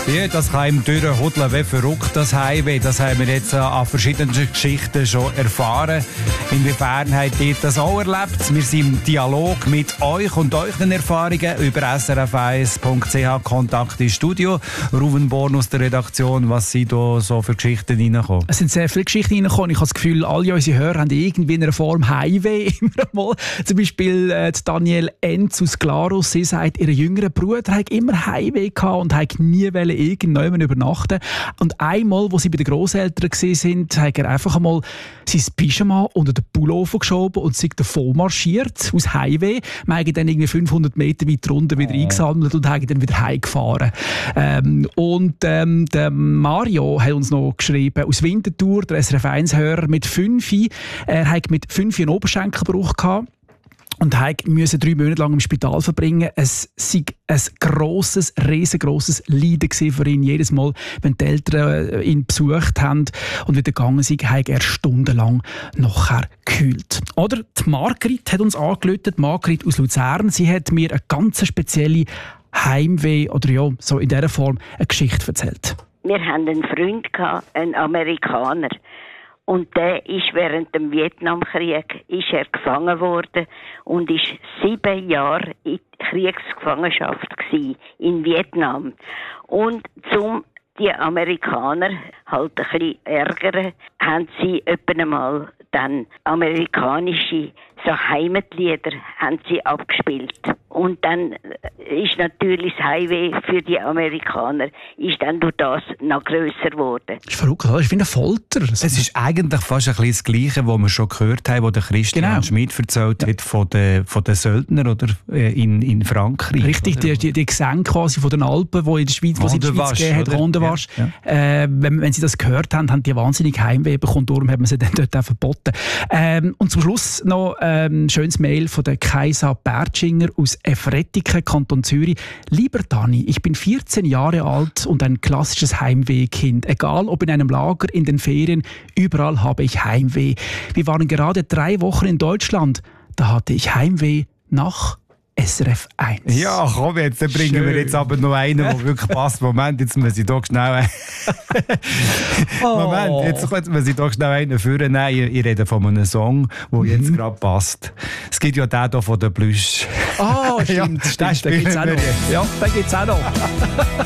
Ja, das kann ihm durchhudeln wie verrückt, das Heimweh. Das haben wir jetzt an verschiedenen Geschichten schon erfahren. Inwiefern habt ihr das auch erlebt? Wir sind im Dialog mit euch und euren Erfahrungen über srf1.ch Kontakt ins Studio. Ruven Born aus der Redaktion, was sind da so für Geschichten reingekommen? Es sind sehr viele Geschichten reingekommen. Ich habe das Gefühl, alle unsere Hörer haben irgendwie in einer Form Heimweh immer mal. Zum Beispiel Daniel Enz aus Glarus. Sie sagt, ihr jüngerer Bruder hat immer Heimweh gehabt und hat nie irgendjemand übernachten. Und einmal, wo sie bei den Grosseltern waren, hat er einfach einmal sein Pyjama unter den Pullover geschoben und sich davon marschiert aus Heimweh. Wir haben dann irgendwie 500 Meter weiter runter wieder eingesammelt und haben dann wieder heimgefahren. Der Mario hat uns noch geschrieben, aus Winterthur, der SRF1-Hörer mit 5. Er hat mit 5 einen Oberschenkelbruch gehabt. Und musste 3 Monate lang im Spital verbringen. Es war ein riesengroßes Leiden für ihn. Jedes Mal, wenn die Eltern ihn besucht haben und wieder gegangen sind, hat er stundenlang nachher gekühlt. Oder die Margrit hat uns angerufen, Margrit aus Luzern. Sie hat mir eine ganz spezielle Heimweh oder ja, so in dieser Form eine Geschichte erzählt. Wir hatten einen Freund, einen Amerikaner. Und der ist während dem Vietnamkrieg gefangen worden und ist 7 Jahre in Kriegsgefangenschaft in Vietnam. Und zum die Amerikaner halt ein bisschen ärgern, haben sie etwa einmal dann amerikanische Heimatlieder haben sie abgespielt. Und dann ist natürlich das Heimweh für die Amerikaner ist dann durch das noch grösser geworden. Das ist verrückt, das ist wie eine Folter. Es ist eigentlich fast ein bisschen das Gleiche, was wir schon gehört haben, was der Christian Schmidt erzählt hat von den Söldnern oder, in Frankreich. Richtig, die Gesänge quasi von den Alpen, die in der Schweiz, wo sie in der Schweiz gegeben hat, Rondewasch. Ja. Wenn sie das gehört haben, haben die wahnsinnig Heimweh bekommen, darum hat man sie dann dort auch verboten. Und zum Schluss noch ein schönes Mail von der Kaisa Bertschinger aus Efrettiken, Kanton Zürich. Lieber Dani, ich bin 14 Jahre alt und ein klassisches Heimwehkind. Egal ob in einem Lager, in den Ferien, überall habe ich Heimweh. Wir waren gerade 3 Wochen in Deutschland. Da hatte ich Heimweh nach SRF 1. Ja, komm jetzt, dann bringen wir jetzt aber noch einen, der wirklich passt. Moment, jetzt muss ich doch schnell jetzt muss ich doch schnell einen führen. Nein, ich rede von einem Song, der jetzt gerade passt. Es gibt ja den hier von der Plüsch. Stimmt. Den gibt es auch noch. Ja, den gibt es auch noch.